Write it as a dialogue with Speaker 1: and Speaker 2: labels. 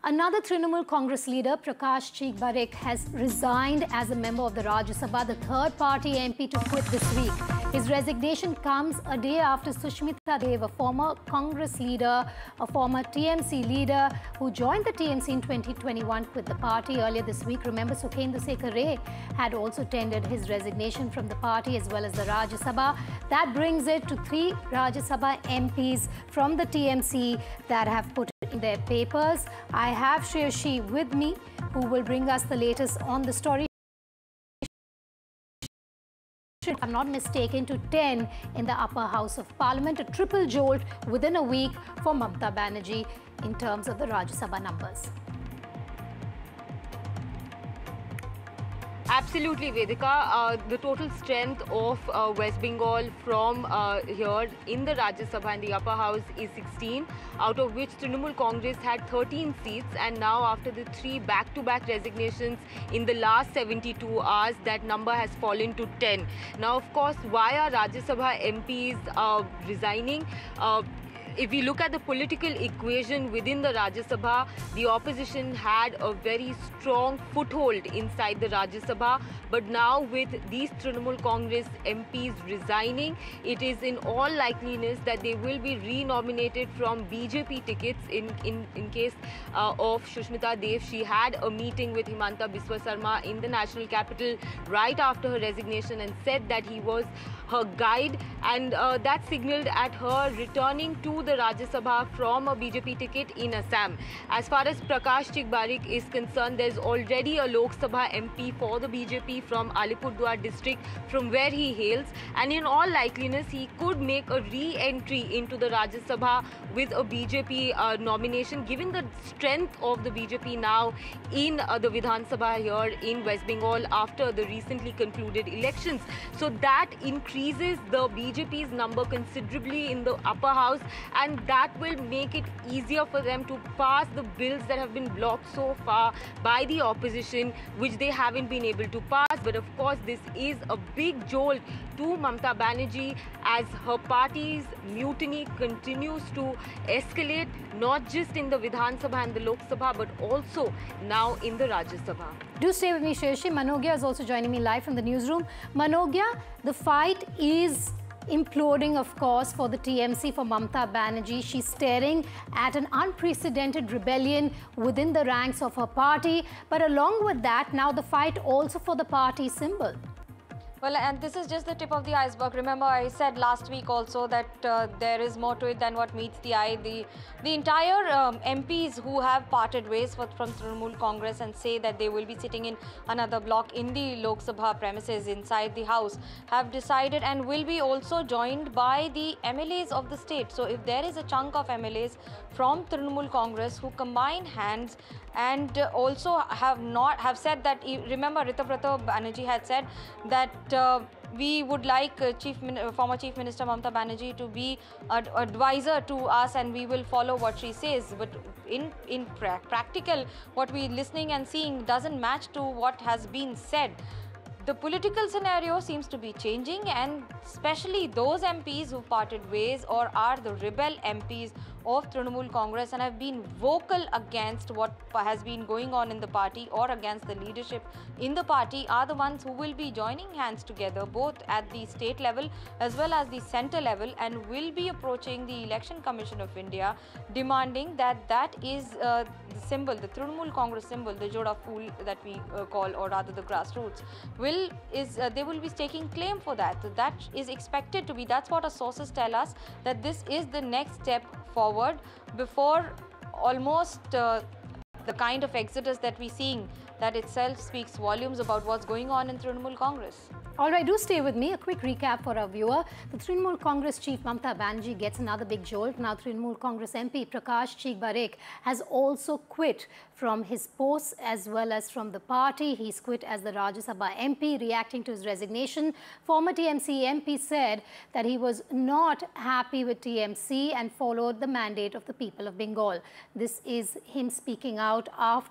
Speaker 1: Another Trinamool Congress leader, Prakash Cheek Barik, has resigned as a member of the Rajya Sabha, the third party MP to quit this week. His resignation comes a day after Sushmita Dev, a former Congress leader, a former TMC leader who joined the TMC in 2021, quit the party earlier this week. Remember, Sukhendra Sekhar Ray had also tendered his resignation from the party as well as the Rajya Sabha. That brings it to 3 Rajya Sabha MPs from the TMC that have put in their papers. I have Shreyashi with me, who will bring us the latest on the story. If I'm not mistaken, to 10 in the upper house of parliament, a triple jolt within a week for Mamata Banerjee in terms of the Rajya Sabha numbers.
Speaker 2: Absolutely, Vedika. The total strength of West Bengal from here in the Rajya Sabha and the upper house is 16, out of which Trinamool Congress had 13 seats, and now after the 3 back-to-back resignations in the last 72 hours, that number has fallen to 10. Now, of course, why are Rajya Sabha MPs resigning? If we look at the political equation within the Rajya Sabha, the opposition had a very strong foothold inside the Rajya Sabha. But now with these Trinamool Congress MPs resigning, it is in all likeliness that they will be re-nominated from BJP tickets in case of Sushmita Dev. She had a meeting with Himanta Biswa Sarma in the national capital right after her resignation and said that he was her guide, and that signaled at her returning to the Rajya Sabha from a BJP ticket in Assam. As far as Prakash Cheek Barik is concerned, there's already a Lok Sabha MP for the BJP from Alipurduar district, from where he hails, and in all likeliness he could make a re-entry into the Rajya Sabha with a BJP nomination, given the strength of the BJP now in the Vidhan Sabha here in West Bengal after the recently concluded elections. So that increases the BJP's number considerably in the upper house, and that will make it easier for them to pass the bills that have been blocked so far by the opposition, which they haven't been able to pass. But of course, this is a big jolt to Mamata Banerjee as her party's mutiny continues to escalate, not just in the Vidhan Sabha and the Lok Sabha, but also now in the Rajya Sabha.
Speaker 1: Do stay with me, Shreyashi. Manogya is also joining me live from the newsroom. Manogya, the fight is imploding, of course, for the TMC, for Mamata Banerjee. She's staring at an unprecedented rebellion within the ranks of her party. But along with that, now the fight also for the party symbol.
Speaker 3: Well, and this is just the tip of the iceberg. Remember, I said last week also that there is more to it than what meets the eye. The entire MPs who have parted ways from Trinamool Congress and say that they will be sitting in another block in the Lok Sabha premises inside the house have decided and will be also joined by the MLAs of the state. So if there is a chunk of MLAs from Trinamool Congress who combine hands and also have said that, remember, Ritubrata Banerjee had said that we would like former Chief Minister Mamata Banerjee to be an advisor to us, and we will follow what she says. But in practical, what we're listening and seeing doesn't match to what has been said. The political scenario seems to be changing, and especially those MPs who parted ways or are the rebel MPs of Trinamool Congress and have been vocal against what has been going on in the party or against the leadership in the party are the ones who will be joining hands together both at the state level as well as the center level, and will be approaching the Election Commission of India demanding that is the symbol, the Trinamool Congress symbol, the Joda Phool that we call, or rather the grassroots, they will be taking claim for that. So that is expected to be, that's what our sources tell us, that this is the next step forward before almost the kind of exodus that we're seeing. That itself speaks volumes about what's going on in Trinamool Congress.
Speaker 1: All right, do stay with me. A quick recap for our viewer. The Trinamool Congress chief Mamata Banerjee gets another big jolt. Now Trinamool Congress MP Prakash Cheek Barik has also quit from his post as well as from the party. He's quit as the Rajya Sabha MP, reacting to his resignation. Former TMC MP said that he was not happy with TMC and followed the mandate of the people of Bengal. This is him speaking out after